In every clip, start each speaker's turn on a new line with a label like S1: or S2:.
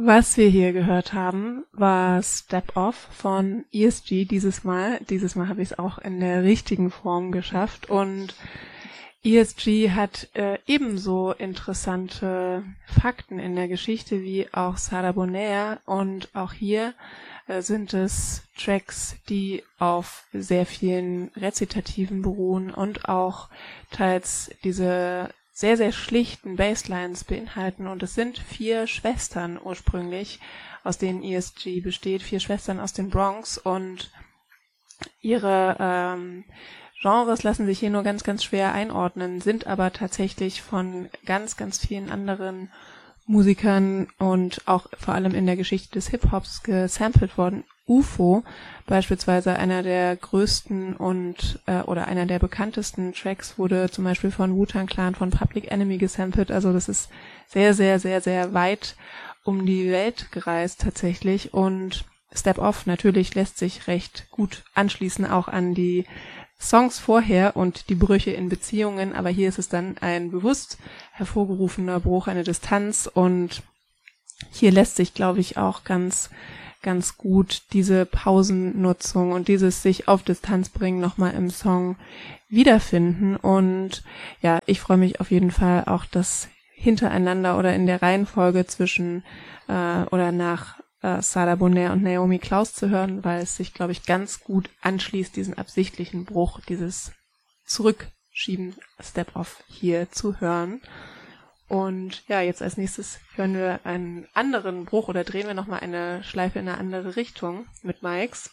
S1: Was wir hier gehört haben, war Step Off von ESG dieses Mal. Dieses Mal habe ich es auch in der richtigen Form geschafft und ESG hat ebenso interessante Fakten in der Geschichte wie auch Sada Bonaire und auch hier sind es Tracks, die auf sehr vielen Rezitativen beruhen und auch teils diese sehr, sehr schlichten Basslines beinhalten. Und es sind 4 Schwestern ursprünglich, aus denen ESG besteht, 4 Schwestern aus den Bronx und ihre Genres lassen sich hier nur ganz, ganz schwer einordnen, sind aber tatsächlich von ganz, ganz vielen anderen Musikern und auch vor allem in der Geschichte des Hip-Hops gesampelt worden. UFO, beispielsweise einer der größten und oder einer der bekanntesten Tracks, wurde zum Beispiel von Wu-Tang Clan, von Public Enemy gesampelt. Also das ist sehr, sehr, sehr, sehr weit um die Welt gereist tatsächlich. Und Step Off natürlich lässt sich recht gut anschließen auch an die Songs vorher und die Brüche in Beziehungen, aber hier ist es dann ein bewusst hervorgerufener Bruch, eine Distanz und hier lässt sich, glaube ich, auch ganz gut diese Pausennutzung und dieses sich auf Distanz bringen nochmal im Song wiederfinden und ja, ich freue mich auf jeden Fall auch, das hintereinander oder in der Reihenfolge zwischen oder nach Sada Bonaire und Naomi Klaus zu hören, weil es sich, glaube ich, ganz gut anschließt, diesen absichtlichen Bruch, dieses Zurückschieben, Step Off hier zu hören. Und ja, jetzt als nächstes hören wir einen anderen Bruch oder drehen wir nochmal eine Schleife in eine andere Richtung mit Mikes.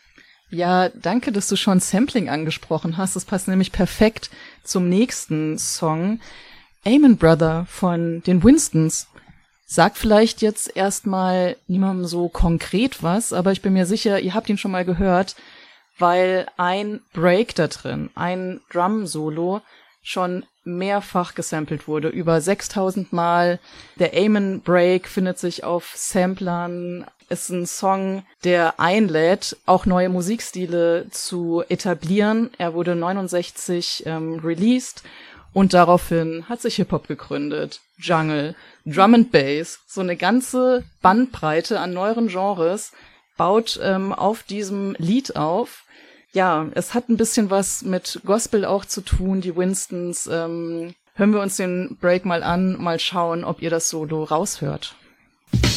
S2: Ja, danke, dass du schon Sampling angesprochen hast. Das passt nämlich perfekt zum nächsten Song. Amen Brother von den Winstons. Sagt vielleicht jetzt erstmal niemandem so konkret was, aber ich bin mir sicher, ihr habt ihn schon mal gehört, weil ein Break da drin, ein Drum-Solo schon mehrfach gesampelt wurde, über 6000 Mal. Der Amen Break findet sich auf Samplern, ist ein Song, der einlädt, auch neue Musikstile zu etablieren. Er wurde 69 released und daraufhin hat sich Hip-Hop gegründet. Jungle, Drum and Bass, so eine ganze Bandbreite an neueren Genres baut auf diesem Lied auf. Ja, es hat ein bisschen was mit Gospel auch zu tun, die Winstons. Hören wir uns den Break mal an, mal schauen, ob ihr das Solo raushört.